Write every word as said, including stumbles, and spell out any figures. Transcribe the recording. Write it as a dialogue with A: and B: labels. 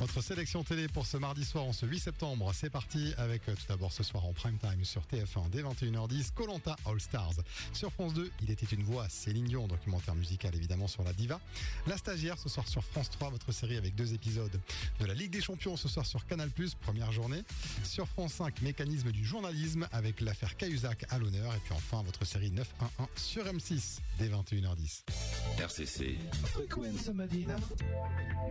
A: Votre sélection télé pour ce mardi soir en ce huit septembre, c'est parti avec tout d'abord ce soir en prime time sur T F un dès vingt et une heures dix, Koh Lanta All Stars. Sur France deux, Il était une voix, Céline Dion, documentaire musical évidemment sur la diva. La stagiaire ce soir sur France trois, votre série avec deux épisodes de la Ligue des Champions ce soir sur Canal plus, première journée. Sur France cinq, Mécanisme du journalisme avec l'affaire Cahuzac à l'honneur. Et puis enfin votre série neuf un un sur M six dès vingt et une heures dix.
B: R C C.
C: Frequenza Medina.